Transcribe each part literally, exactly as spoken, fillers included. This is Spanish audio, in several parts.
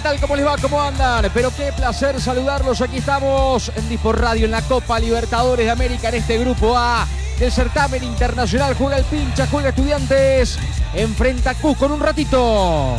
¿qué tal? ¿Cómo les va? ¿Cómo andan? Pero qué placer saludarlos. Aquí estamos en Dispor Radio en la Copa Libertadores de América en este grupo A del certamen internacional. Juega el Pincha, juega Estudiantes, enfrenta a Cusco en un ratito.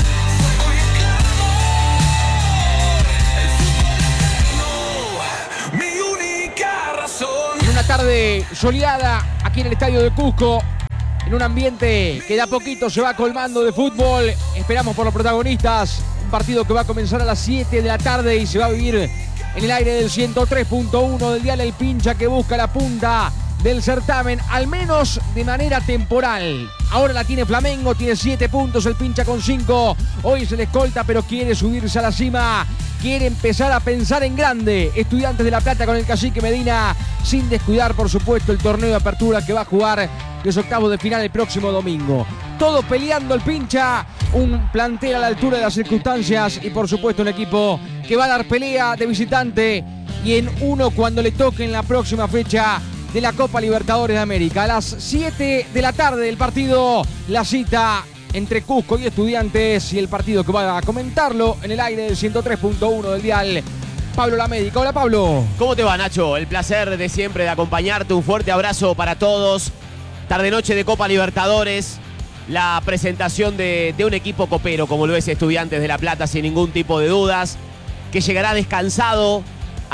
En una tarde soleada aquí en el estadio de Cusco, en un ambiente que de a poquito se va colmando de fútbol. Esperamos por los protagonistas. Un partido que va a comenzar a las siete de la tarde y se va a vivir en el aire del ciento tres punto uno del dial El Pincha, que busca la punta del certamen, al menos de manera temporal. Ahora la tiene Flamengo, tiene siete puntos, el Pincha con cinco. Hoy se le escolta, pero quiere subirse a la cima. Quiere empezar a pensar en grande. Estudiantes de La Plata con el Cacique Medina, sin descuidar, por supuesto, el torneo de apertura que va a jugar los octavos de final el próximo domingo. Todo peleando el Pincha, un plantel a la altura de las circunstancias y, por supuesto, un equipo que va a dar pelea de visitante y en uno cuando le toque en la próxima fecha de la Copa Libertadores de América. A las siete de la tarde del partido, la cita entre Cusco y Estudiantes, y el partido que va a comentarlo en el aire del ciento tres punto uno del dial, Pablo Lamédica. Hola, Pablo. ¿Cómo te va, Nacho? El placer de siempre de acompañarte. Un fuerte abrazo para todos. Tarde-noche de Copa Libertadores. La presentación de, de un equipo copero, como lo es Estudiantes de La Plata, sin ningún tipo de dudas, que llegará descansado.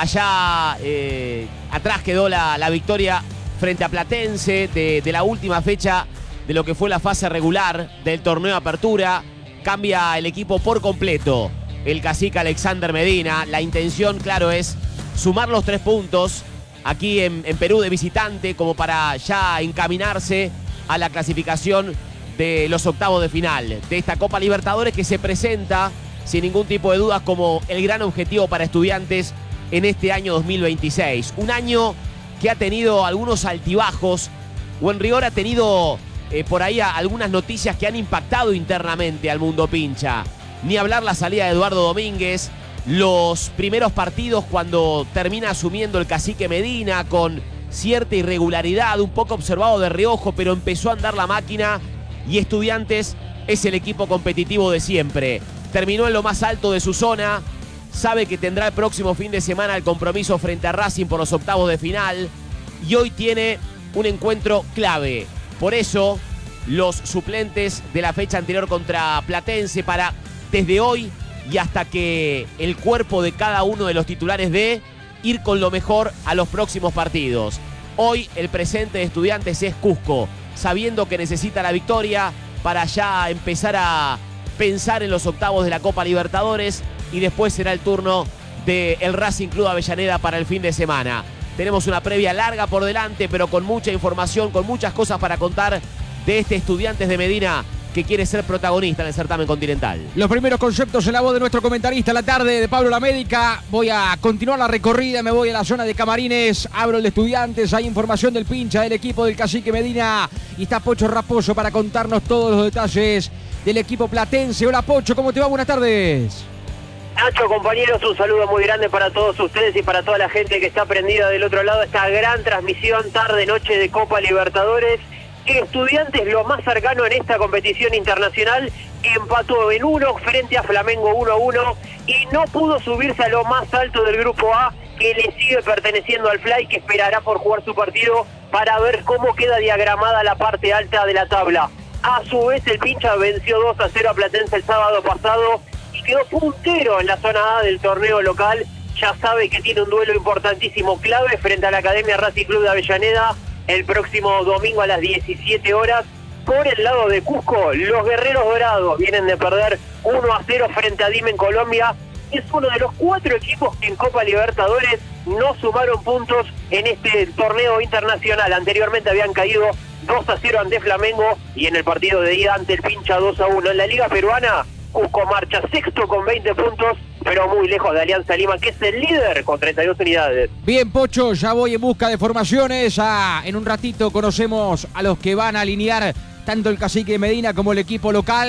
Allá eh, atrás quedó la, la victoria frente a Platense de, de la última fecha de lo que fue la fase regular del torneo de apertura. Cambia el equipo por completo el cacique Alexander Medina. La intención, claro, es sumar los tres puntos aquí en, en Perú de visitante, como para ya encaminarse a la clasificación de los octavos de final de esta Copa Libertadores, que se presenta sin ningún tipo de dudas como el gran objetivo para Estudiantes en este año dos mil veintiséis. Un año que ha tenido algunos altibajos, o en rigor ha tenido eh, por ahí a, algunas noticias que han impactado internamente al mundo pincha. Ni hablar la salida de Eduardo Domínguez, los primeros partidos cuando termina asumiendo el cacique Medina con cierta irregularidad, un poco observado de reojo, pero empezó a andar la máquina y Estudiantes es el equipo competitivo de siempre. Terminó en lo más alto de su zona, sabe que tendrá el próximo fin de semana el compromiso frente a Racing por los octavos de final y hoy tiene un encuentro clave. Por eso, los suplentes de la fecha anterior contra Platense, para desde hoy y hasta que el cuerpo de cada uno de los titulares dé, ir con lo mejor a los próximos partidos. Hoy el presente de Estudiantes es Cusco, sabiendo que necesita la victoria para ya empezar a pensar en los octavos de la Copa Libertadores, y después será el turno del Racing Club Avellaneda para el fin de semana. Tenemos una previa larga por delante, pero con mucha información, con muchas cosas para contar de este Estudiantes de Medina que quiere ser protagonista en el certamen continental. Los primeros conceptos en la voz de nuestro comentarista la tarde, de Pablo Lamédica. Voy a continuar la recorrida, me voy a la zona de camarines, abro el de Estudiantes, hay información del Pincha, del equipo del cacique Medina, y está Pocho Raposo para contarnos todos los detalles del equipo platense. Hola, Pocho, ¿cómo te va? Buenas tardes. Nacho, compañeros, un saludo muy grande para todos ustedes y para toda la gente que está prendida del otro lado. Esta gran transmisión tarde-noche de Copa Libertadores. Estudiantes, lo más cercano en esta competición internacional, empató en uno frente a Flamengo uno a uno y no pudo subirse a lo más alto del grupo A, que le sigue perteneciendo al Fly, que esperará por jugar su partido para ver cómo queda diagramada la parte alta de la tabla. A su vez, el Pincha venció dos a cero a Platense el sábado pasado y quedó puntero en la zona A del torneo local. Ya sabe que tiene un duelo importantísimo, clave, frente a la Academia Racing Club de Avellaneda el próximo domingo a las diecisiete horas. Por el lado de Cusco, los Guerreros Dorados vienen de perder uno a cero frente a Dime en Colombia. Es uno de los cuatro equipos que en Copa Libertadores no sumaron puntos en este torneo internacional. Anteriormente habían caído dos a cero ante Flamengo y en el partido de ida ante el Pincha dos a uno. En la Liga Peruana, Cusco marcha sexto con veinte puntos, pero muy lejos de Alianza Lima, que es el líder con treinta y dos unidades. Bien, Pocho, ya voy en busca de formaciones. Ya en un ratito conocemos a los que van a alinear tanto el cacique Medina como el equipo local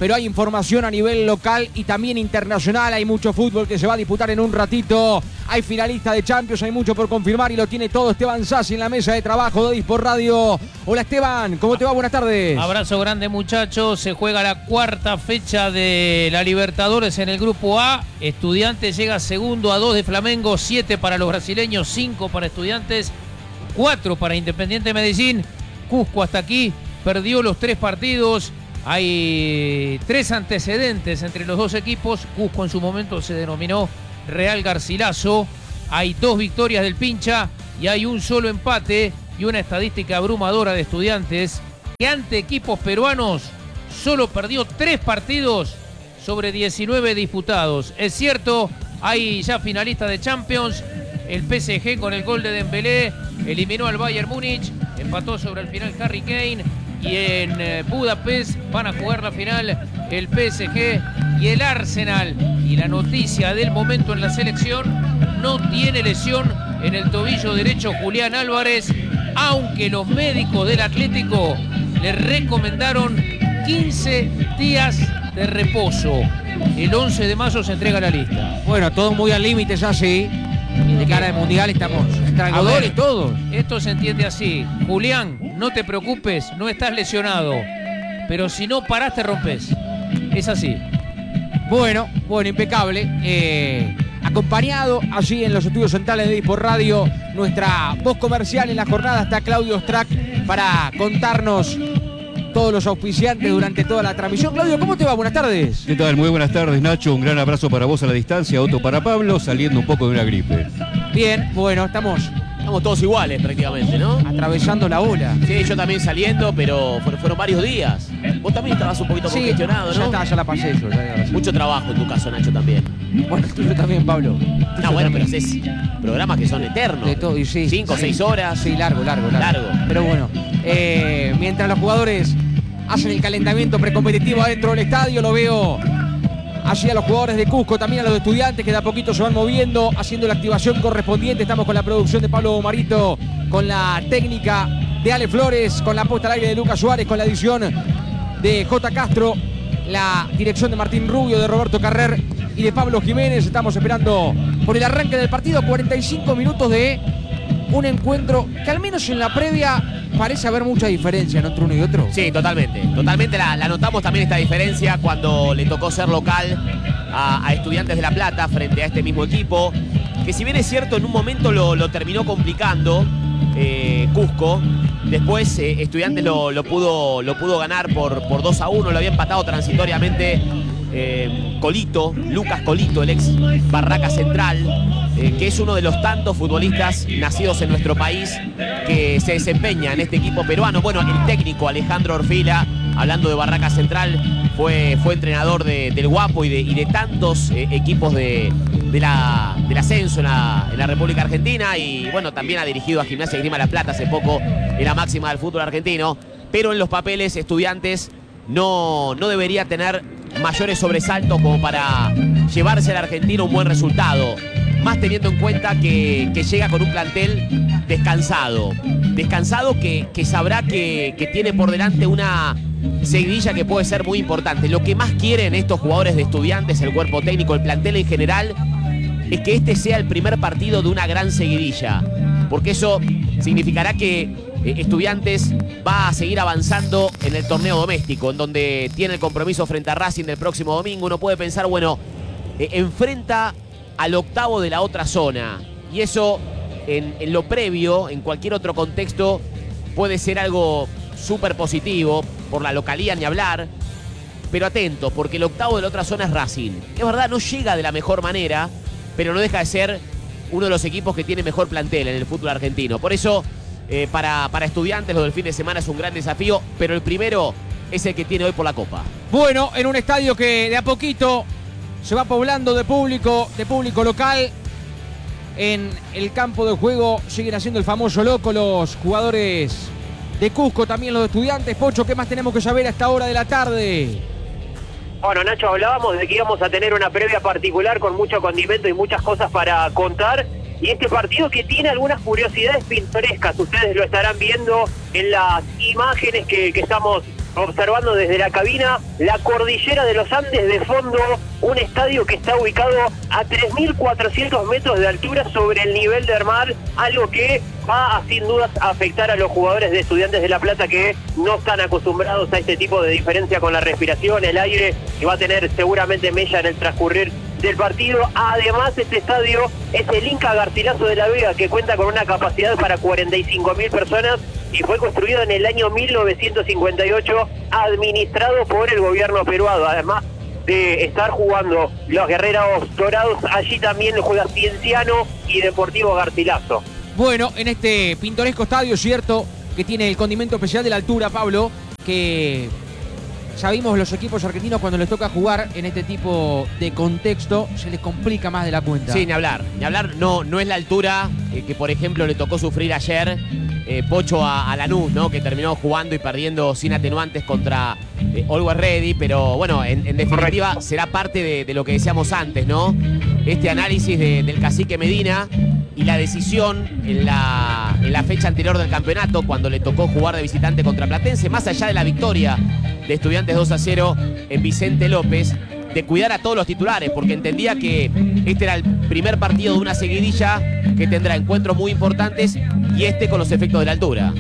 pero hay información a nivel local y también internacional. Hay mucho fútbol que se va a disputar en un ratito. Hay finalistas de Champions, hay mucho por confirmar y lo tiene todo Esteban Sassi en la mesa de trabajo de Disport Radio. Hola Esteban, ¿cómo te va? Buenas tardes. Abrazo grande muchachos, se juega la cuarta fecha de la Libertadores en el grupo A. Estudiantes llega segundo a dos de Flamengo, siete para los brasileños, cinco para Estudiantes, cuatro para Independiente Medellín. Cusco hasta aquí perdió los tres partidos. Hay tres antecedentes entre los dos equipos. Cusco en su momento se denominó Real Garcilaso. Hay dos victorias del Pincha y hay un solo empate y una estadística abrumadora de Estudiantes que ante equipos peruanos solo perdió tres partidos sobre diecinueve disputados. Es cierto, hay ya finalistas de Champions. El P S G con el gol de Dembélé eliminó al Bayern Múnich, empató sobre el final Harry Kane. Y en Budapest van a jugar la final el P S G y el Arsenal. Y la noticia del momento en la selección: no tiene lesión en el tobillo derecho Julián Álvarez, aunque los médicos del Atlético le recomendaron quince días de reposo. El once de mayo se entrega la lista. Bueno, todo muy al límite ya, sí. Y de cara al Mundial estamos estranguladores todos. Esto se entiende así. Julián, no te preocupes, no estás lesionado. Pero si no parás, te rompes. Es así. Bueno, bueno, impecable. Eh, acompañado allí en los estudios centrales de Disport Radio, nuestra voz comercial en la jornada está Claudio Strack para contarnos todos los auspiciantes durante toda la transmisión. Claudio, ¿cómo te va? Buenas tardes. ¿Qué tal? Muy buenas tardes, Nacho. Un gran abrazo para vos a la distancia, otro para Pablo, saliendo un poco de una gripe. Bien, bueno, estamos Estamos todos iguales prácticamente, ¿no? atravesando la ola. Sí, yo también saliendo, pero fueron, fueron varios días. Vos también estabas un poquito Sí, congestionado, ya ¿no? está, ya la pasé yo. Ya la pasé. Mucho trabajo en tu caso, Nacho, también. Bueno, el tuyo también, Pablo. No, bueno, pero haces programas que son eternos. De todo, y sí. Cinco, sí. seis horas. Sí, largo, largo, largo. Largo. Pero bueno, eh, mientras los jugadores hacen el calentamiento precompetitivo adentro del estadio, lo veo allí a los jugadores de Cusco, también a los de Estudiantes que de a poquito se van moviendo, haciendo la activación correspondiente. Estamos con la producción de Pablo Marito, con la técnica de Ale Flores, con la puesta al aire de Lucas Suárez, con la edición de J. Castro, la dirección de Martín Rubio, de Roberto Carrer y de Pablo Jiménez. Estamos esperando por el arranque del partido. cuarenta y cinco minutos de un encuentro que al menos en la previa parece haber mucha diferencia, ¿no?, entre uno y otro. Sí, totalmente. Totalmente la, la notamos también esta diferencia cuando le tocó ser local a, a Estudiantes de La Plata frente a este mismo equipo, que si bien es cierto en un momento lo, lo terminó complicando eh, Cusco, después eh, Estudiantes lo, lo, pudo, lo pudo ganar por, por dos a uno, lo había empatado transitoriamente eh, Colito, Lucas Colito, el ex Barraca Central, eh, que es uno de los tantos futbolistas nacidos en nuestro país que se desempeña en este equipo peruano. Bueno, el técnico Alejandro Orfila, hablando de Barraca Central, fue, fue entrenador de, del Guapo y de, y de tantos eh, equipos de, de la, del ascenso en la, en la República Argentina, y bueno, también ha dirigido a Gimnasia y Grima La Plata hace poco en la máxima del fútbol argentino, pero en los papeles Estudiantes no, no debería tener mayores sobresaltos como para llevarse al argentino un buen resultado, más teniendo en cuenta que, que llega con un plantel descansado, descansado que, que sabrá que, que tiene por delante una seguidilla que puede ser muy importante. Lo que más quieren estos jugadores de Estudiantes, el cuerpo técnico, el plantel en general, es que este sea el primer partido de una gran seguidilla, porque eso significará que Estudiantes va a seguir avanzando en el torneo doméstico, en donde tiene el compromiso frente a Racing del próximo domingo. Uno puede pensar, bueno, eh, enfrenta al octavo de la otra zona, y eso en, en lo previo, en cualquier otro contexto, puede ser algo súper positivo, por la localía ni hablar, pero atento, porque el octavo de la otra zona es Racing. Es verdad, no llega de la mejor manera, pero no deja de ser uno de los equipos que tiene mejor plantel en el fútbol argentino. Por eso, eh, para, para Estudiantes, lo del fin de semana es un gran desafío, pero el primero es el que tiene hoy por la Copa. Bueno, en un estadio que de a poquito se va poblando de público, de público local. En el campo de juego siguen haciendo el famoso loco los jugadores de Cusco, también los de Estudiantes. Pocho, ¿qué más tenemos que saber a esta hora de la tarde? Bueno, Nacho, hablábamos de que íbamos a tener una previa particular con mucho condimento y muchas cosas para contar. Y este partido que tiene algunas curiosidades pintorescas, ustedes lo estarán viendo en las imágenes que, que estamos observando desde la cabina la cordillera de los Andes, de fondo un estadio que está ubicado a tres mil cuatrocientos metros de altura sobre el nivel del mar, algo que va a, sin dudas a afectar a los jugadores de Estudiantes de La Plata que no están acostumbrados a este tipo de diferencia con la respiración, el aire, que va a tener seguramente mella en el transcurrir del partido. Además, este estadio es el Inca Garcilaso de la Vega, que cuenta con una capacidad para cuarenta y cinco mil personas y fue construido en el año mil novecientos cincuenta y ocho, administrado por el gobierno peruano. Además de estar jugando los Guerreros Dorados, allí también juega Cienciano y Deportivo Garcilaso. Bueno, en este pintoresco estadio, cierto, que tiene el condimento especial de la altura, Pablo, que sabemos los equipos argentinos cuando les toca jugar en este tipo de contexto se les complica más de la cuenta. Sí, ni hablar, ni hablar, no, no es la altura eh, que por ejemplo le tocó sufrir ayer eh, Pocho a, a Lanús, ¿no? Que terminó jugando y perdiendo sin atenuantes contra eh, Always Ready, pero bueno, en, en definitiva Correcto. será parte de, de lo que decíamos antes, ¿no? Este análisis de, del cacique Medina y la decisión en la, en la fecha anterior del campeonato, cuando le tocó jugar de visitante contra Platense, más allá de la victoria de Estudiantes dos a cero en Vicente López, de cuidar a todos los titulares, porque entendía que este era el primer partido de una seguidilla que tendrá encuentros muy importantes y este con los efectos de la altura.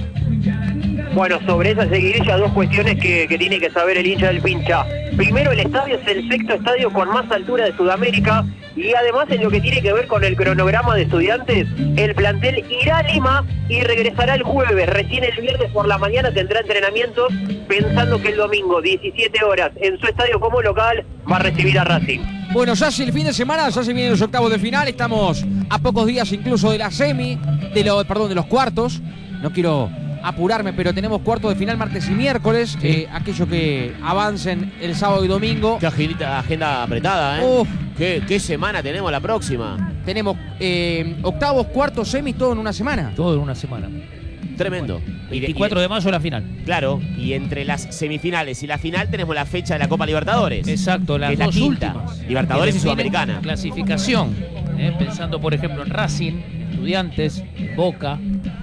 Bueno, sobre esa seguidilla, dos cuestiones que, que tiene que saber el hincha del Pincha. Primero, el estadio es el sexto estadio con más altura de Sudamérica y además en lo que tiene que ver con el cronograma de Estudiantes, el plantel irá a Lima y regresará el jueves. Recién el viernes por la mañana tendrá entrenamientos, pensando que el domingo, diecisiete horas, en su estadio como local, va a recibir a Racing. Bueno, ya hace el fin de semana, ya se vienen los octavos de final, estamos a pocos días incluso de la semi, de lo, perdón, de los cuartos. No quiero apurarme, pero tenemos cuartos de final martes y miércoles, sí. eh, aquello que avancen el sábado y domingo. Qué agilita, agenda apretada, ¿eh? Uf. ¿Qué, ¿Qué semana tenemos la próxima? Tenemos eh, octavos, cuartos, semis, todo en una semana. Todo en una semana. Tremendo. veinticuatro de mayo la final. Claro, y entre las semifinales y la final tenemos la fecha de la Copa Libertadores. Exacto, las dos la últimas. Libertadores y Sudamericana. Clasificación. Eh, pensando, por ejemplo, en Racing, Estudiantes, Boca,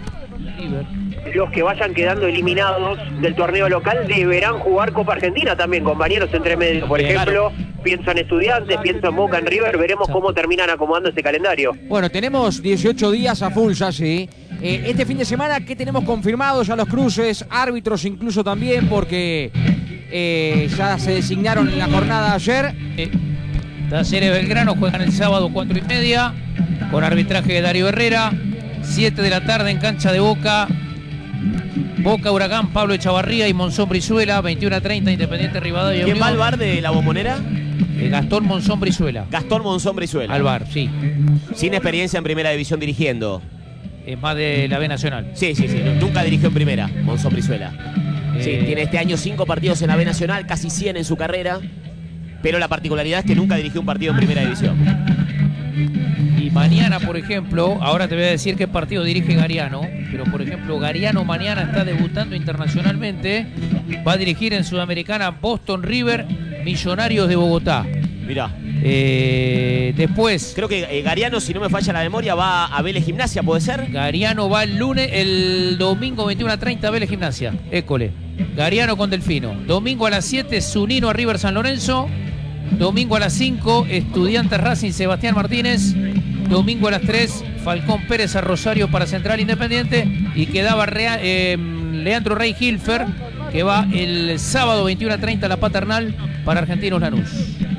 River. Los que vayan quedando eliminados del torneo local deberán jugar Copa Argentina también, compañeros, entre medio. Por Bien, ejemplo, claro. pienso en Estudiantes, pienso en Boca, en River, veremos cómo terminan acomodando ese calendario. Bueno, tenemos dieciocho días a full ya, sí. Eh, este fin de semana, ¿qué tenemos confirmado? Ya los cruces, árbitros incluso también, porque eh, ya se designaron en la jornada de ayer. Eh, Talleres Belgrano juegan el sábado cuatro y media, con arbitraje de Darío Herrera. siete de la tarde en cancha de Boca. Boca Huracán, Pablo Echavarría y Monzón Brizuela. veintiuno a treinta, Independiente Rivadavia. ¿Quién va al bar de la Bombonera? Eh, Gastón Monzón Brizuela. Gastón Monzón Brizuela. Al bar, sí. Sin experiencia en primera división dirigiendo. Es más de la B Nacional. Sí, sí, sí. Nunca dirigió en primera, Monzón Brizuela. Eh... Sí, tiene este año cinco partidos en la B Nacional, casi cien en su carrera. Pero la particularidad es que nunca dirigió un partido en primera división. Y mañana, por ejemplo, ahora te voy a decir qué partido dirige Gariano, pero por ejemplo, Gariano mañana está debutando internacionalmente, va a dirigir en Sudamericana Boston River, Millonarios de Bogotá. Mirá. Eh, después... Creo que eh, Gariano, si no me falla la memoria, va a Vélez Gimnasia, ¿puede ser? Gariano va el lunes, el domingo veintiuno a treinta a Vélez Gimnasia, école. Gariano con Delfino. Domingo a las siete, Zunino a River San Lorenzo. Domingo a las cinco, Estudiantes Racing Sebastián Martínez. Domingo a las tres, Falcón Pérez a Rosario para Central Independiente. Y quedaba Rea, eh, Leandro Rey Hilfer, que va el sábado veintiuno a treinta a la Paternal para Argentinos Lanús.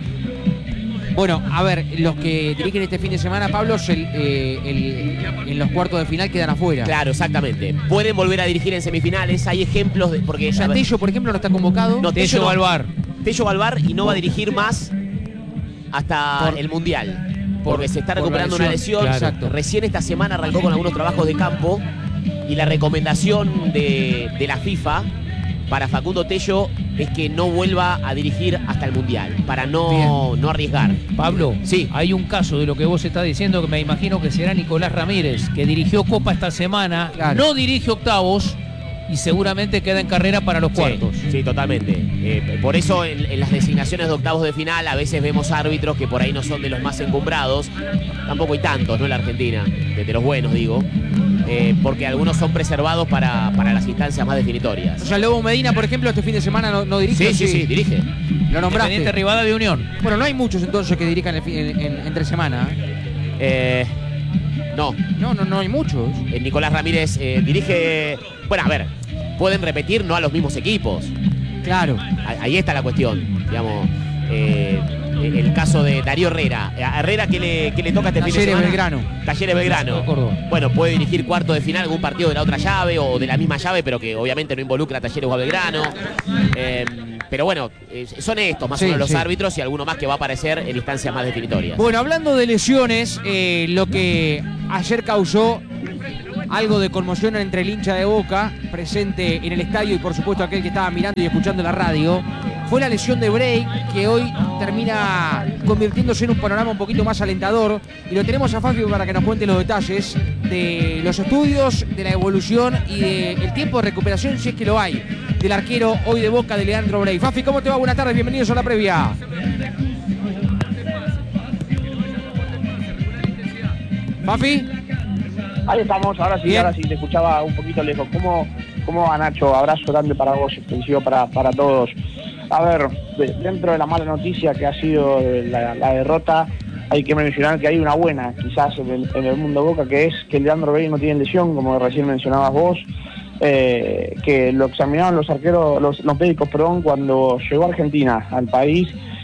Bueno, a ver, los que dirigen este fin de semana, Pablo, el, eh, el, en los cuartos de final quedan afuera. Claro, exactamente. Pueden volver a dirigir en semifinales. Hay ejemplos de... Porque, o sea, Tello, por ejemplo, no está convocado. No, Tello va no, al bar. Tello va al bar y no va a dirigir más hasta por, el Mundial. Por, porque se está recuperando una lesión. Claro. Exacto. Recién esta semana arrancó con algunos trabajos de campo. Y la recomendación de, de la FIFA para Facundo Tello es que no vuelva a dirigir hasta el Mundial, para no, no arriesgar. Pablo, sí, hay un caso de lo que vos estás diciendo que me imagino que será Nicolás Ramírez, que dirigió Copa esta semana, claro. No dirige octavos y seguramente queda en carrera para los cuartos. Sí, sí, totalmente. Eh, por eso en, en las designaciones de octavos de final a veces vemos árbitros que por ahí no son de los más encumbrados. Tampoco hay tantos, ¿no? En la Argentina, de, de los buenos, digo. eh, porque algunos son preservados para, para las instancias más definitorias. O sea, Lobo Medina, por ejemplo, este fin de semana no, no dirige. Sí, sí, sí, dirige. Lo nombraste. Independiente Rivadavia Unión. Bueno, no hay muchos entonces que dirijan el fin- en- en- entre semana. Eh, no, No, no, no hay muchos. eh, Nicolás Ramírez eh, dirige... Bueno, a ver, pueden repetir no a los mismos equipos. Claro. Ahí está la cuestión, digamos. Eh, el caso de Darío Herrera. A Herrera, ¿qué le, qué le toca este fin de Talleres semana? Belgrano. Talleres Belgrano. De Córdoba. Bueno, puede dirigir cuarto de final algún partido de la otra llave o de la misma llave, pero que obviamente no involucra a Talleres o a Belgrano. Eh, pero bueno, eh, son estos más Sí, o menos los sí. árbitros y alguno más que va a aparecer en instancias más definitorias. Bueno, hablando de lesiones, eh, lo que ayer causó algo de conmoción entre el hincha de Boca presente en el estadio y por supuesto aquel que estaba mirando y escuchando la radio fue la lesión de Bray, que hoy termina convirtiéndose en un panorama un poquito más alentador, y lo tenemos a Fafi para que nos cuente los detalles de los estudios, de la evolución y del tiempo de recuperación, si es que lo hay, del arquero hoy de Boca, de Leandro Bray. Fafi, ¿cómo te va? Buenas tardes, bienvenidos a la previa. Fafi. Ahí estamos, ahora sí, Bien. ahora sí, te escuchaba un poquito lejos. ¿Cómo, cómo va, Nacho? Abrazo grande para vos, extensivo para, para todos. A ver, de- dentro de la mala noticia que ha sido la, la derrota, hay que mencionar que hay una buena, quizás, en el, en el mundo Boca, que es que Leandro Bray no tiene lesión, como recién mencionabas vos, eh, que lo examinaron los arqueros, los, los médicos, perdón, cuando llegó a Argentina, al país,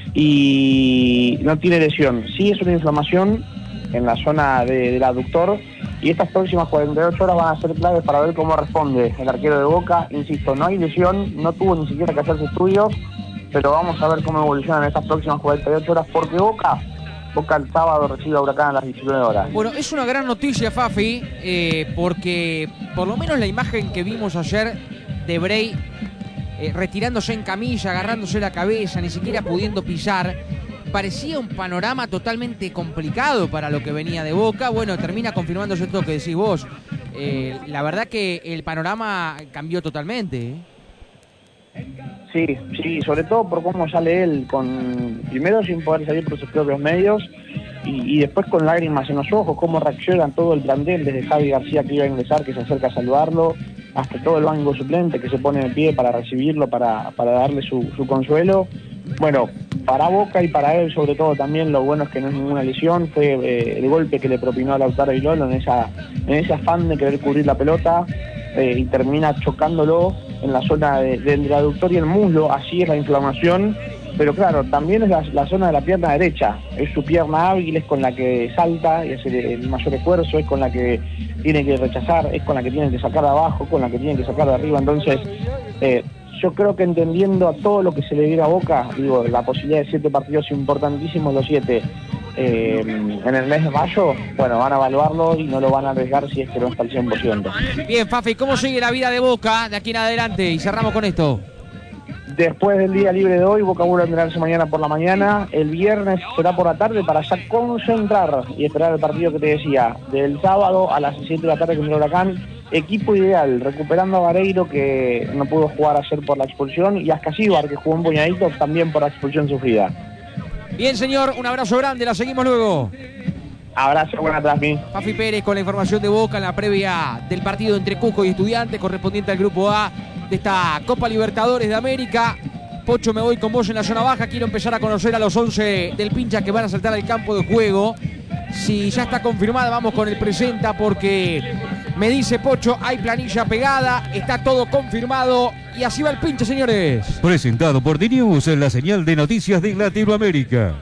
y no tiene lesión. Sí es una inflamación en la zona de- del aductor, y estas próximas cuarenta y ocho horas van a ser claves para ver cómo responde el arquero de Boca. Insisto, no hay lesión, no tuvo ni siquiera que hacerse estudios, pero vamos a ver cómo evolucionan estas próximas cuarenta y ocho horas, porque Boca, Boca el sábado recibe a Huracán a las diecinueve horas. Bueno, es una gran noticia, Fafi, eh, porque por lo menos la imagen que vimos ayer de Bray eh, retirándose en camilla, agarrándose la cabeza, ni siquiera pudiendo pisar, parecía un panorama totalmente complicado para lo que venía de Boca. Bueno, termina confirmándose esto que decís vos. Eh, la verdad que el panorama cambió totalmente, ¿eh? Sí, sí, sobre todo por cómo sale él, con primero sin poder salir por sus propios medios y, y después con lágrimas en los ojos, cómo reaccionan todo el plantel, desde Javi García que iba a ingresar, que se acerca a saludarlo, hasta todo el banco suplente que se pone de pie para recibirlo, para, para darle su, su consuelo. Bueno, para Boca y para él sobre todo también lo bueno es que no es ninguna lesión, fue eh, el golpe que le propinó a Lautaro Vilolo en, esa, en ese afán de querer cubrir la pelota eh, y termina chocándolo en la zona de, del aductor y el muslo, así es la inflamación, pero claro, también es la, la zona de la pierna derecha, es su pierna hábil, es con la que salta y hace el mayor esfuerzo, es con la que tiene que rechazar, es con la que tiene que sacar de abajo, con la que tiene que sacar de arriba, entonces eh, yo creo que entendiendo a todo lo que se le diera a Boca, digo, la posibilidad de siete partidos importantísimos, los siete, eh, en el mes de mayo, bueno, van a evaluarlo y no lo van a arriesgar si es que no está al cien por ciento. Bien, Fafi, ¿cómo sigue la vida de Boca de aquí en adelante? Y cerramos con esto. Después del día libre de hoy, Boca vuelve a entrenarse mañana por la mañana. El viernes será por la tarde para ya concentrar y esperar el partido que te decía. Del sábado a las siete de la tarde contra el Huracán. Equipo ideal, recuperando a Vareiro, que no pudo jugar ayer por la expulsión, y a Ascasíbar, que jugó un puñadito también por la expulsión sufrida. Bien, señor, un abrazo grande, la seguimos luego. Abrazo, buena transmisión. Fafi Pérez con la información de Boca en la previa del partido entre Cusco y Estudiantes, correspondiente al grupo A de esta Copa Libertadores de América. Pocho, me voy con vos en la zona baja. Quiero empezar a conocer a los once del Pincha que van a saltar al campo de juego. Si ya está confirmada, vamos con el presenta, porque me dice Pocho, hay planilla pegada, está todo confirmado y así va el Pincha, señores. Presentado por D-News en la señal de noticias de Latinoamérica.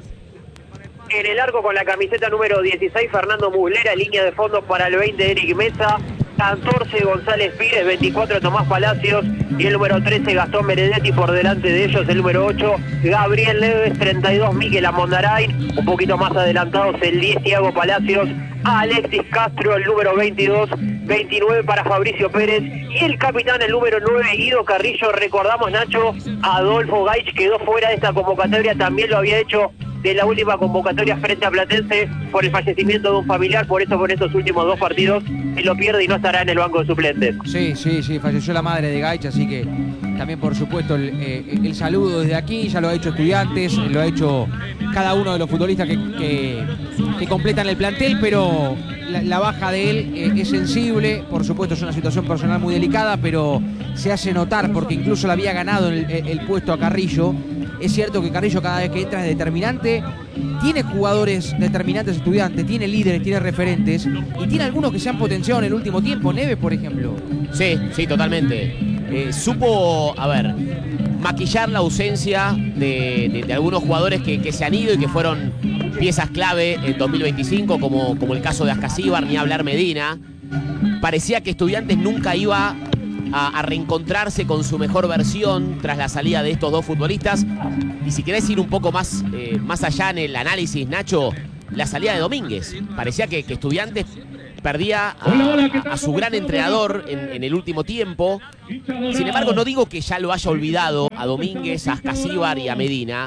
En el arco con la camiseta número dieciséis, Fernando Muslera, línea de fondos para el veinte, Eric Mesa, catorce, González Pires, veinticuatro, Tomás Palacios, y el número trece, Gastón Benedetti, por delante de ellos el número ocho, Gabriel Leves, treinta y dos, Miguel Amondarain, un poquito más adelantados el diez, Thiago Palacios, Alexis Castro, el número veintidós, veintinueve para Fabricio Pérez, y el capitán, el número nueve, Guido Carrillo. Recordamos, Nacho, Adolfo Gaich quedó fuera de esta convocatoria, también lo había hecho de la última convocatoria frente a Platense por el fallecimiento de un familiar, por eso por estos últimos dos partidos se lo pierde y no estará en el banco de suplentes. Sí, sí, sí, falleció la madre de Gaich, así que también por supuesto el, eh, el saludo desde aquí, ya lo ha hecho Estudiantes, lo ha hecho cada uno de los futbolistas que, que, que completan el plantel, pero la, la baja de él eh, es sensible. Por supuesto es una situación personal muy delicada, pero se hace notar porque incluso le había ganado el, el, el puesto a Carrillo. Es cierto que Carrillo cada vez que entra es determinante, tiene jugadores determinantes Estudiantes, tiene líderes, tiene referentes y tiene algunos que se han potenciado en el último tiempo. Neves, por ejemplo. Sí, sí, totalmente. Eh, supo, a ver, maquillar la ausencia de, de, de algunos jugadores que, que se han ido y que fueron piezas clave en dos mil veinticinco, como, como el caso de Ascasíbar, ni hablar Medina. Parecía que Estudiantes nunca iba a, a reencontrarse con su mejor versión tras la salida de estos dos futbolistas. Y si querés ir un poco más, eh, más allá en el análisis, Nacho, la salida de Domínguez. Parecía que, que Estudiantes perdía a, a, a su gran entrenador en, en el último tiempo. Sin embargo, no digo que ya lo haya olvidado a Domínguez, a Ascasíbar y a Medina,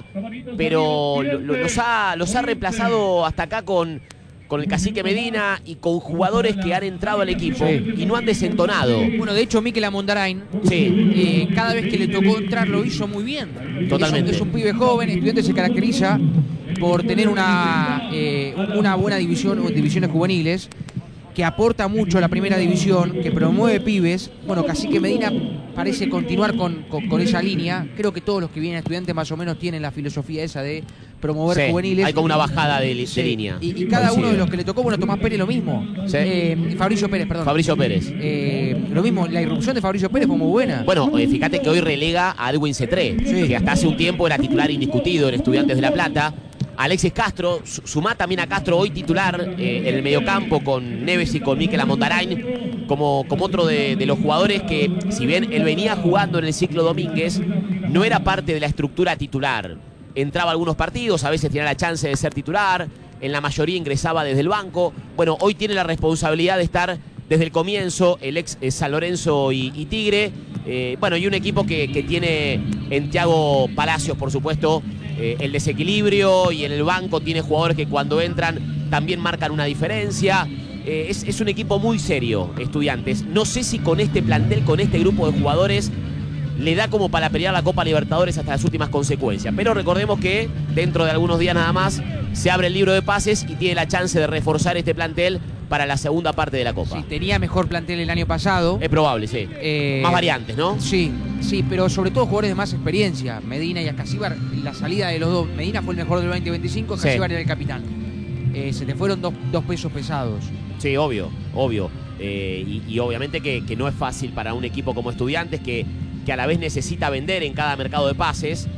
pero lo, lo, los, ha, los ha reemplazado hasta acá con, con el cacique Medina y con jugadores que han entrado al equipo sí. y no han desentonado. Bueno, de hecho, Mikel Amondarain, sí. eh, cada vez que le tocó entrar lo hizo muy bien. Totalmente. Es un, es un pibe joven, Estudiantes se caracteriza por tener una, eh, una buena división o divisiones juveniles, que aporta mucho a la primera división, que promueve pibes. Bueno, Cacique Medina parece continuar con, con, con esa línea. Creo que todos los que vienen a Estudiantes más o menos tienen la filosofía esa de promover sí, juveniles. Hay como una bajada de, de sí. línea. Y, y cada uno de los que le tocó, bueno, Tomás Pérez lo mismo. Sí. Eh, Fabricio Pérez, perdón. Fabricio Pérez. Eh, lo mismo, la irrupción de Fabricio Pérez fue muy buena. Bueno, eh, fíjate que hoy relega a Edwin Cetré, sí. que hasta hace un tiempo era titular indiscutido en Estudiantes de La Plata. Alexis Castro, sumá también a Castro hoy titular eh, en el mediocampo con Neves y con Mikel Amondarain como, como otro de, de los jugadores que, si bien él venía jugando en el ciclo Domínguez, no era parte de la estructura titular. Entraba a algunos partidos, a veces tenía la chance de ser titular, en la mayoría ingresaba desde el banco. Bueno, hoy tiene la responsabilidad de estar desde el comienzo, el ex eh, San Lorenzo y, y Tigre. Eh, bueno, y un equipo que, que tiene en Thiago Palacios, por supuesto, Eh, el desequilibrio, y en el banco tiene jugadores que cuando entran también marcan una diferencia. Eh, es, es un equipo muy serio, Estudiantes. No sé si con este plantel, con este grupo de jugadores, le da como para pelear la Copa Libertadores hasta las últimas consecuencias. Pero recordemos que dentro de algunos días nada más se abre el libro de pases y tiene la chance de reforzar este plantel para la segunda parte de la Copa. Sí, tenía mejor plantel el año pasado. Es probable, sí. Eh, más variantes, ¿no? Sí, sí, pero sobre todo jugadores de más experiencia. Medina y Ascasíbar, la salida de los dos. Medina fue el mejor del veinte veinticinco, Ascasíbar sí. era el capitán. Eh, se te fueron dos, dos pesos pesados. Sí, obvio, obvio. Eh, y, y obviamente que, que no es fácil para un equipo como Estudiantes, que, que a la vez necesita vender en cada mercado de pases,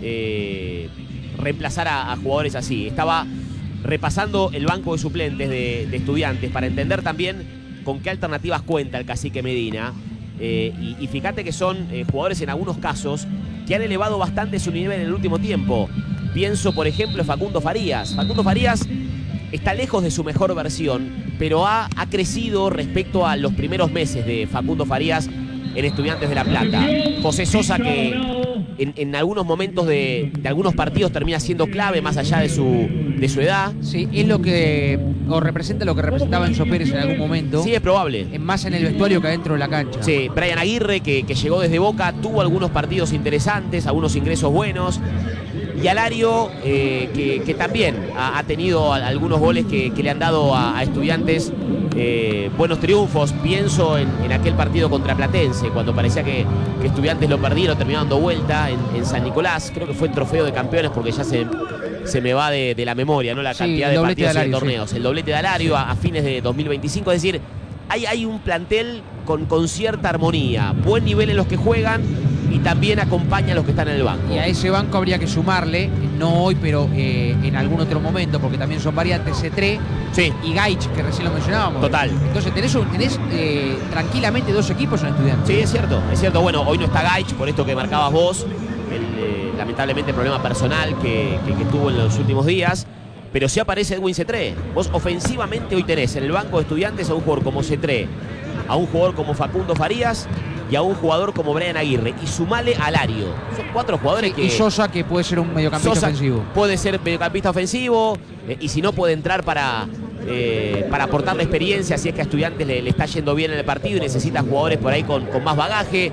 eh, reemplazar a, a jugadores así. Estaba repasando el banco de suplentes de, de Estudiantes para entender también con qué alternativas cuenta el cacique Medina. Eh, y, y fíjate que son eh, jugadores en algunos casos que han elevado bastante su nivel en el último tiempo. Pienso, por ejemplo, en Facundo Farías. Facundo Farías está lejos de su mejor versión, pero ha, ha crecido respecto a los primeros meses de Facundo Farías en Estudiantes de La Plata. José Sosa, que en, en algunos momentos de, de algunos partidos termina siendo clave más allá de su, de su edad. Sí, es lo que, o representa lo que representaba Enzo Pérez en algún momento. Sí, es probable. Es más en el vestuario que adentro de la cancha. Sí, Brian Aguirre, que, que llegó desde Boca, tuvo algunos partidos interesantes, algunos ingresos buenos. Y Alario, eh, que, que también ha, ha tenido algunos goles que, que le han dado a, a Estudiantes eh, buenos triunfos. Pienso en, en aquel partido contra Platense, cuando parecía que, que Estudiantes lo perdía, lo terminó dando vuelta en, en San Nicolás. Creo que fue el trofeo de campeones, porque ya se, se me va de, de la memoria, ¿no? La cantidad sí, de partidos de Alario, y de torneos. Sí. El doblete de Alario sí. a, a fines de dos mil veinticinco. Es decir, hay, hay un plantel con, con cierta armonía, buen nivel en los que juegan, y también acompaña a los que están en el banco. Y a ese banco habría que sumarle, no hoy, pero eh, en algún otro momento, porque también son variantes, Cetré sí. y Gaich, que recién lo mencionábamos. Total. Entonces tenés, tenés eh, tranquilamente dos equipos en Estudiantes. Sí, es cierto, es cierto. Bueno, hoy no está Gaich, por esto que marcabas vos, el, eh, lamentablemente el problema personal que, que, que tuvo en los últimos días. Pero sí aparece Edwin Cetré. Vos ofensivamente hoy tenés en el banco de Estudiantes a un jugador como Cetré, a un jugador como Facundo Farías y a un jugador como Brian Aguirre. Y sumale a Alario. Son cuatro jugadores sí, que... Y Sosa, que puede ser un mediocampista Sosa ofensivo. Puede ser mediocampista ofensivo. Eh, y si no, puede entrar para, eh, para aportar la experiencia, si es que a Estudiantes le, le está yendo bien en el partido y necesita jugadores por ahí con, con más bagaje.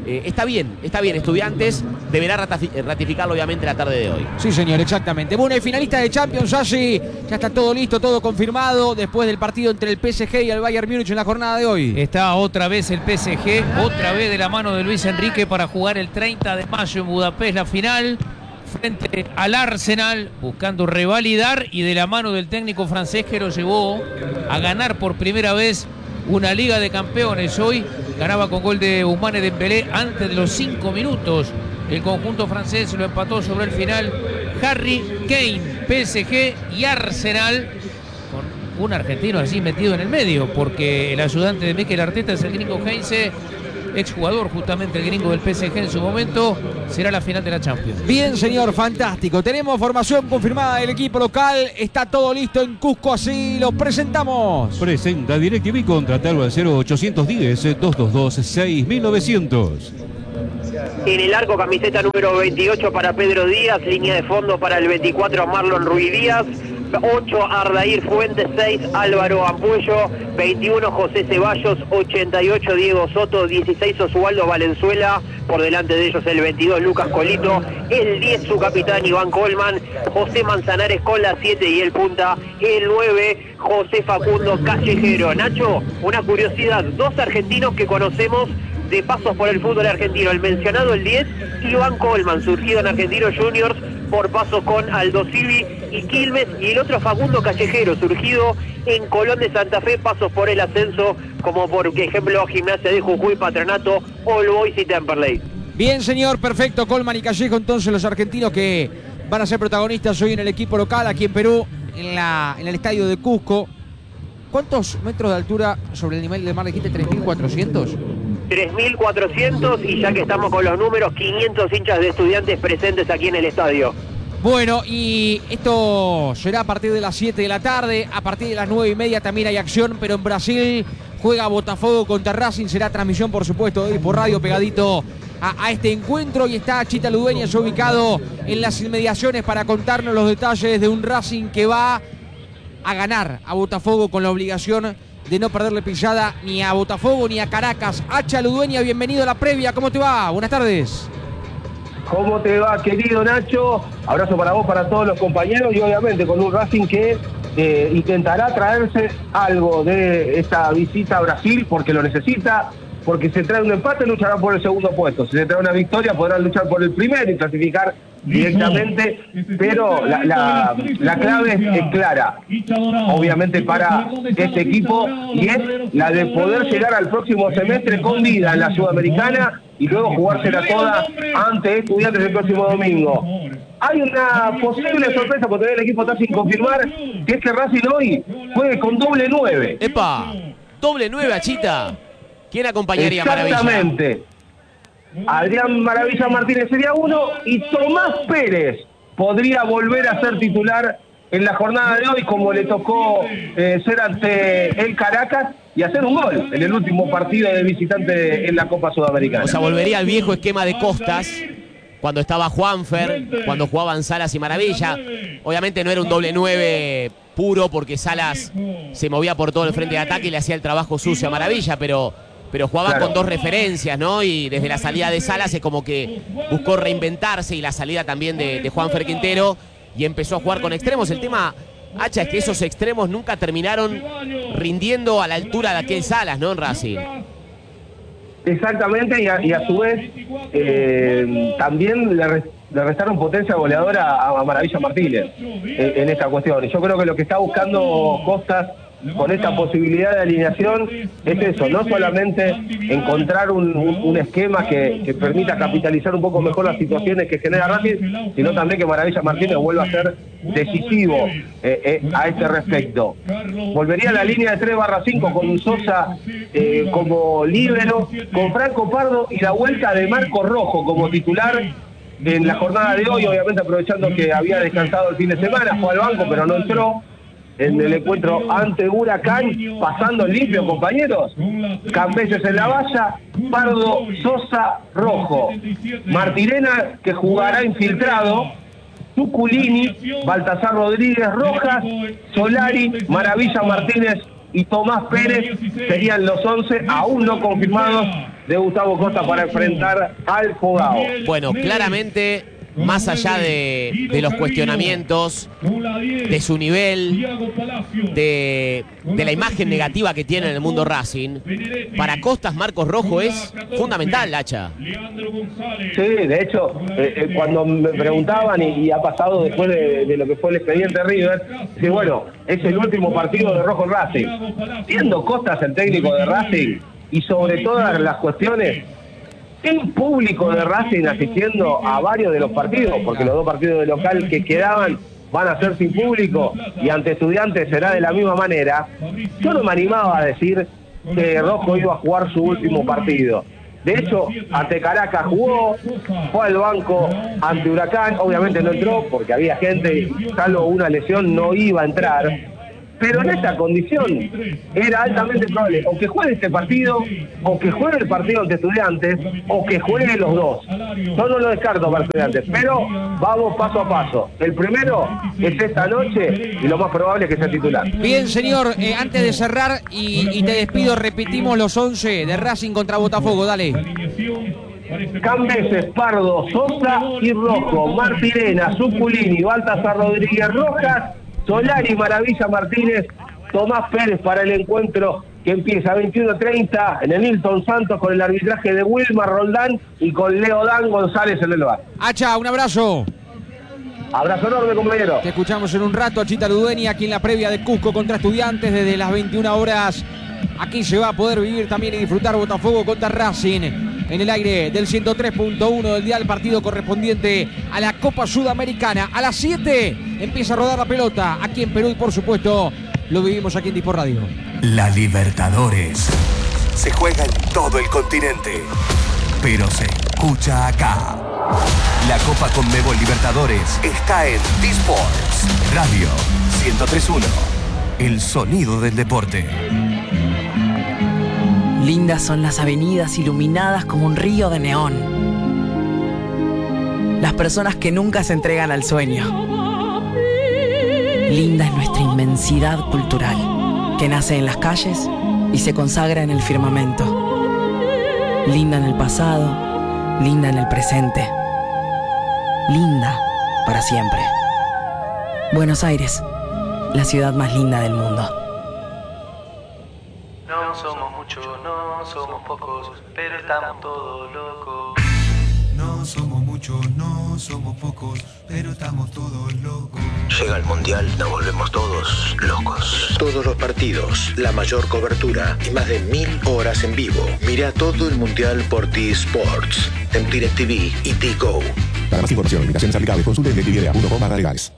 Eh, está bien, está bien. Estudiantes deberá ratificarlo obviamente la tarde de hoy. Sí, señor, exactamente. Bueno, el finalista de Champions, allí ya está todo listo, todo confirmado después del partido entre el P S G y el Bayern Múnich en la jornada de hoy. Está otra vez el P S G, otra vez de la mano de Luis Enrique para jugar el treinta de mayo en Budapest la final frente al Arsenal, buscando revalidar y de la mano del técnico francés que lo llevó a ganar por primera vez una Liga de Campeones. Hoy ganaba con gol de Ousmane Dembélé antes de los cinco minutos. El conjunto francés lo empató sobre el final Harry Kane. P S G y Arsenal con un argentino así metido en el medio, porque el ayudante de Mikel Arteta es el gringo Heinze, exjugador justamente el gringo del P S G en su momento. Será la final de la Champions. Bien, señor, fantástico. Tenemos formación confirmada del equipo local. Está todo listo en Cusco, así lo presentamos. Presenta DirecTV, contratalo al cero ochocientos diez, doscientos veintidós, seis mil novecientos. En el arco, camiseta número veintiocho para Pedro Díaz, línea de fondo para el veinticuatro Marlon Ruiz Díaz, ocho Ardair Fuentes, seis Álvaro Ampuello, veintiuno José Ceballos, ochenta y ocho Diego Soto, dieciséis Oswaldo Valenzuela, por delante de ellos el veintidós Lucas Colito, el diez su capitán Iván Colman, José Manzanares con la siete y el punta, el nueve José Facundo Callejero. Nacho, una curiosidad, dos argentinos que conocemos de pasos por el fútbol argentino. El mencionado, el diez, Iván Colman, surgido en Argentinos Juniors por pasos con Aldo Civi y Quilmes, y el otro Facundo Callejero, surgido en Colón de Santa Fe, pasos por el ascenso como por ejemplo Gimnasia de Jujuy, Patronato, All Boys y Temperley. Bien, señor, perfecto. Colman y Callejo, entonces los argentinos que van a ser protagonistas hoy en el equipo local aquí en Perú, en, la, en el estadio de Cusco. ¿Cuántos metros de altura sobre el nivel del mar dijiste? ¿tres mil cuatrocientos? tres mil cuatrocientos, y ya que estamos con los números, quinientos hinchas de Estudiantes presentes aquí en el estadio. Bueno, y esto será a partir de las siete de la tarde. A partir de las nueve y media también hay acción, pero en Brasil juega Botafogo contra Racing. Será transmisión, por supuesto, de por radio pegadito a, a este encuentro. Y está Chita Ludueña ya ubicado en las inmediaciones para contarnos los detalles de un Racing que va a ganar a Botafogo con la obligación de no perderle pisada ni a Botafogo ni a Caracas. Hacha Ludueña, bienvenido a la previa. ¿Cómo te va? Buenas tardes. ¿Cómo te va, querido Nacho? Abrazo para vos, para todos los compañeros, y obviamente con un Racing que eh, intentará traerse algo de esta visita a Brasil, porque lo necesita, porque se trae un empate, lucharán por el segundo puesto. Si se trae una victoria, podrán luchar por el primero y clasificar directamente, pero la, la, la clave es, es clara, obviamente para este equipo, y es la de poder llegar al próximo semestre con vida en la Sudamericana y luego jugársela toda ante Estudiantes el próximo domingo. Hay una posible sorpresa porque el equipo está sin confirmar, que es que Racing hoy juegue con doble nueve. ¡Epa! Doble nueve, Achita. ¿Quién acompañaría a Maravilla? Exactamente. Adrián Maravilla Martínez sería uno, y Tomás Pérez podría volver a ser titular en la jornada de hoy, como le tocó eh, ser ante el Caracas y hacer un gol en el último partido de visitante en la Copa Sudamericana. O sea, volvería al viejo esquema de Costas, cuando estaba Juanfer, cuando jugaban Salas y Maravilla. Obviamente no era un doble nueve puro, porque Salas se movía por todo el frente de ataque y le hacía el trabajo sucio a Maravilla, pero... pero jugaban claro, con dos referencias, ¿no? Y desde la salida de Salas es como que buscó reinventarse, y la salida también de, de Juanfer Quintero, y empezó a jugar con extremos. El tema, Hacha, es que esos extremos nunca terminaron rindiendo a la altura de aquel Salas, ¿no? En Racing. Exactamente, y a, y a su vez eh, también le, le restaron potencia goleadora a, a Maravilla Martínez eh, en esta cuestión. Y yo creo que lo que está buscando Costas con esta posibilidad de alineación es eso, no solamente encontrar un, un, un esquema que, que permita capitalizar un poco mejor las situaciones que genera Racing, sino también que Maravilla Martínez vuelva a ser decisivo eh, eh, a este respecto. Volvería a la línea de tres barra cinco con Sosa eh, como líbero, con Franco Pardo y la vuelta de Marco Rojo como titular en la jornada de hoy, obviamente aprovechando que había descansado el fin de semana, fue al banco pero no entró en el encuentro ante Huracán, pasando limpio, compañeros. Cambeses en la valla, Pardo, Sosa, Rojo. Martirena, que jugará infiltrado, Tuculini, Baltasar Rodríguez, Rojas, Solari, Maravilla Martínez y Tomás Pérez serían los once aún no confirmados de Gustavo Costa para enfrentar al Fogao. Bueno, claramente, más allá de, de los cuestionamientos, de su nivel, de, de la imagen negativa que tiene en el mundo Racing, para Costas Marcos Rojo es fundamental, Hacha. Sí, de hecho, eh, eh, cuando me preguntaban y, y ha pasado después de, de lo que fue el expediente River, que bueno, es el último partido de Rojo Racing. Siendo Costas el técnico de Racing y sobre todas las cuestiones, el público de Racing asistiendo a varios de los partidos, porque los dos partidos de local que quedaban van a ser sin público y ante Estudiantes será de la misma manera, yo no me animaba a decir que Rojo iba a jugar su último partido. De hecho, ante Caracas jugó, fue al banco ante Huracán, obviamente no entró porque había gente y salvo una lesión no iba a entrar. Pero en esta condición era altamente probable o que juegue este partido, o que juegue el partido ante Estudiantes, o que juegue los dos. Yo no lo descarto para Estudiantes, pero vamos paso a paso. El primero es esta noche y lo más probable es que sea titular. Bien, señor, eh, antes de cerrar y, y te despido, repetimos los once de Racing contra Botafogo, dale. Cambeses, Pardo, Sosa y Rojo, Martirena, Zuculini, Baltasar Rodríguez Rojas, Solari, Maravilla Martínez, Tomás Pérez para el encuentro que empieza a veintiuno treinta en el Nilton Santos con el arbitraje de Wilmar Roldán y con Leo Dan González en el bar. Hacha, un abrazo. Abrazo enorme, compañero. Te escuchamos en un rato, Chita Ludueña, aquí en la previa de Cusco contra Estudiantes desde las veintiuna horas. Aquí se va a poder vivir también y disfrutar Botafogo contra Racing en el aire del ciento tres punto uno del dial, partido correspondiente a la Copa Sudamericana. A las siete empieza a rodar la pelota aquí en Perú y por supuesto lo vivimos aquí en Dispo Radio. La Libertadores se juega en todo el continente, pero se escucha acá. La Copa Conmebol Libertadores está en Disports Radio ciento tres punto uno, el sonido del deporte. Lindas son las avenidas iluminadas como un río de neón. Las personas que nunca se entregan al sueño. Linda es nuestra inmensidad cultural, que nace en las calles y se consagra en el firmamento. Linda en el pasado, linda en el presente. Linda para siempre. Buenos Aires, la ciudad más linda del mundo. No somos muchos, no somos pocos, pero estamos todos locos. No somos muchos, no somos pocos, pero estamos todos locos. Llega el Mundial, nos volvemos todos locos. Todos los partidos, la mayor cobertura y más de mil horas en vivo. Mira todo el Mundial por T-Sports, en DirecTV y T-Go. Para más información, invitaciones aplicables, consulte en directv punto com barra legales.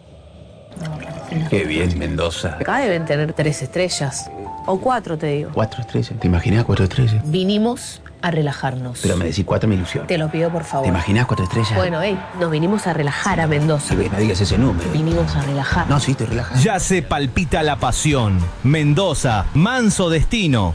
Qué bien, Mendoza. Acá deben tener tres estrellas. O cuatro, te digo. Cuatro estrellas. ¿Te imaginas cuatro estrellas? Vinimos a relajarnos. Pero me decís cuatro, me ilusión. Te lo pido, por favor. ¿Te imaginas cuatro estrellas? Bueno, hey, nos vinimos a relajar a Mendoza. Sí, no digas ese número. Vinimos a relajar. No, sí, te relajas. Ya se palpita la pasión. Mendoza, manso destino.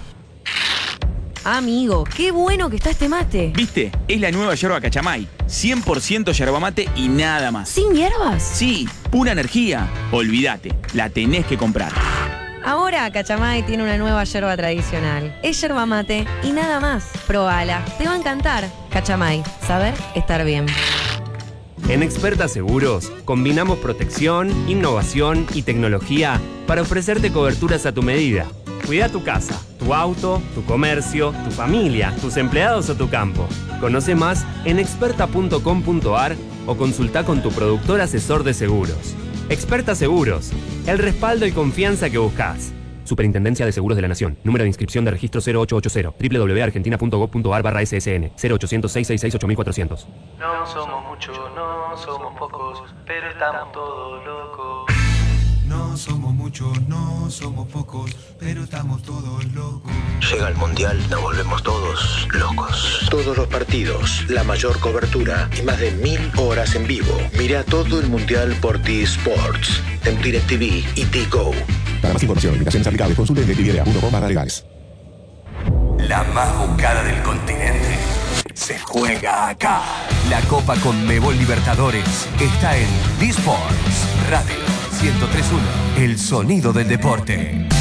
Amigo, qué bueno que está este mate. ¿Viste? Es la nueva yerba Cachamay. cien por ciento yerba mate y nada más. ¿Sin hierbas? Sí, pura energía. Olvídate, la tenés que comprar. Ahora Cachamay tiene una nueva yerba tradicional. Es yerba mate y nada más. Probala, te va a encantar. Cachamay, saber estar bien. En Experta Seguros combinamos protección, innovación y tecnología para ofrecerte coberturas a tu medida. Cuida tu casa, tu auto, tu comercio, tu familia, tus empleados o tu campo. Conoce más en experta punto com punto ar o consulta con tu productor asesor de seguros. Experta Seguros, el respaldo y confianza que buscas. Superintendencia de Seguros de la Nación. Número de inscripción de registro cero ocho ocho cero. doble u doble u doble u punto argentina punto gov punto ar barra S S N. cero ochocientos, seiscientos sesenta y seis, ocho mil cuatrocientos. No somos muchos, no somos pocos, pero estamos todos locos. No somos muchos, no somos pocos, pero estamos todos locos. Llega el Mundial, nos volvemos todos locos. Todos los partidos, la mayor cobertura y más de mil horas en vivo. Mira todo el Mundial por T-Sports, en DirecTV y T-Go. Para más información, invitaciones aplicables, consulte en directv punto com barra legales. La más buscada del continente se juega acá. La Copa Conmebol Libertadores está en Disports Radio ciento tres punto uno, el sonido del deporte.